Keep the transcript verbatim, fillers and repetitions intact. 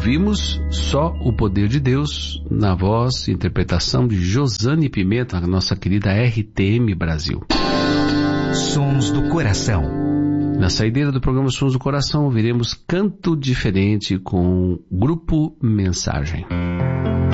ouvimos Só o Poder de Deus, na voz e interpretação de Josane Pimenta, a nossa querida R T M Brasil. Sons do Coração. Na saideira do programa Sons do Coração, ouviremos Canto Diferente com Grupo Mensagem.